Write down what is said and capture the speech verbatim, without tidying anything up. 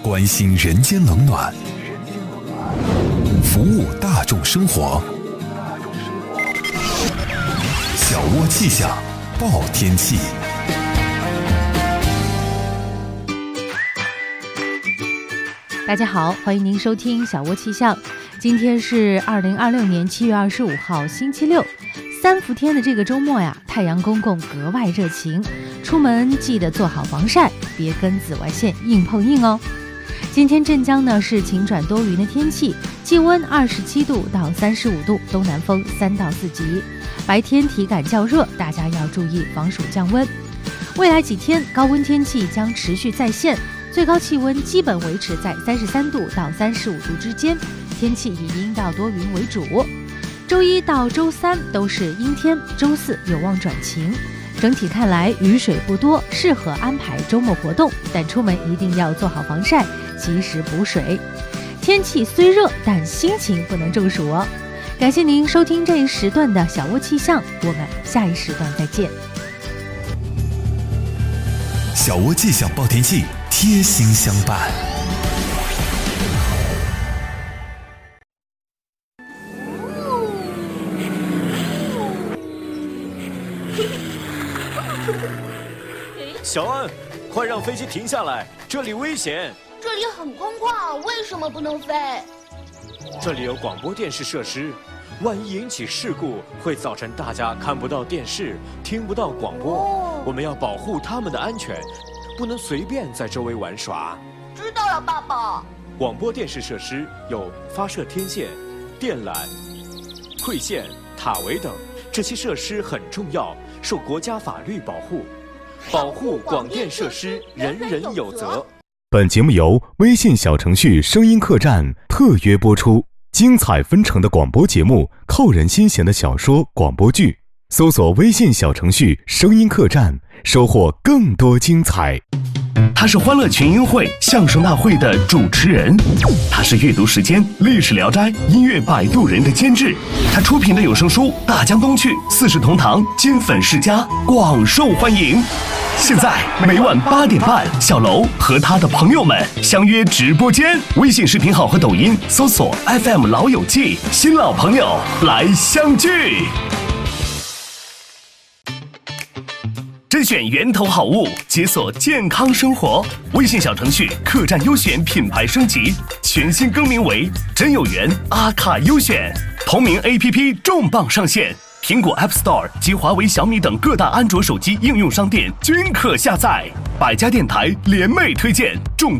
关心人间冷暖，服务大众生活。小窝气象报天气。 大家好，欢迎您收听小窝气象。今天是二零二六年七月二十五号，星期六。三伏天的这个周末呀，太阳公公格外热情，出门记得做好防晒，别跟紫外线硬碰硬哦。今天镇江呢是晴转多云的天气，气温二十七度到三十五度，东南风三到四级。白天体感较热，大家要注意防暑降温。未来几天高温天气将持续再现，最高气温基本维持在三十三度到三十五度之间，天气以阴到多云为主。周一到周三都是阴天，周四有望转晴。整体看来雨水不多，适合安排周末活动，但出门一定要做好防晒，及时补水。天气虽热，但心情不能中暑哦。感谢您收听这一时段的小窝气象，我们下一时段再见。 小窝气象报天气，贴心相伴。 小安，快让飞机停下来，这里危险。 这里很空旷，为什么不能飞？ 这里有广播电视设施，万一引起事故，会造成大家看不到电视，听不到广播。哦，我们要保护他们的安全，不能随便在周围玩耍。 知道了，爸爸。 广播电视设施有发射天线、电缆、馈线、塔围等，这些设施很重要，受国家法律保护。保护广电设施，人人有责。 本节目由微信小程序声音客栈特约播出，精彩纷呈的广播节目，扣人心弦的小说广播剧，搜索微信小程序声音客栈，收获更多精彩。 他是欢乐群英会相声大会的主持人，他是阅读时间历史聊斋音乐摆渡人的监制，他出品的有声书大江东去四世同堂金粉世家广受欢迎。现在每晚八点半，小楼和他的朋友们相约直播间，微信视频号和抖音搜索 F M 老友记，新老朋友来相聚。甄选源头好物，解锁健康生活。微信小程序客栈优选品牌升级，全新更名为真有缘阿卡优选。同名 A P P 重磅上线，苹果 App Store 及华为、小米等各大安卓手机应用商店均可下载。百家电台联袂推荐，众多